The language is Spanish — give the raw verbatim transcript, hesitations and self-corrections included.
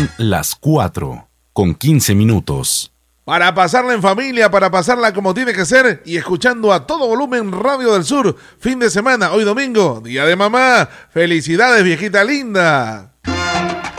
Son las cuatro con quince minutos. Para pasarla en familia, para pasarla como tiene que ser y escuchando a todo volumen Radio del Sur. Fin de semana, hoy domingo, día de mamá. Felicidades, viejita linda.